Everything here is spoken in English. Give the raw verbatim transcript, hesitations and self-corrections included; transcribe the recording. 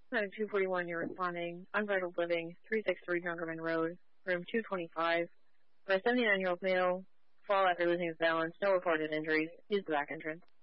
nine two forty-one, you're responding. Unbridled Living, three sixty-three Junkerman Road, room two twenty-five. For a seventy-nine-year-old male, fall after losing his balance, no reported injuries. Use the back entrance.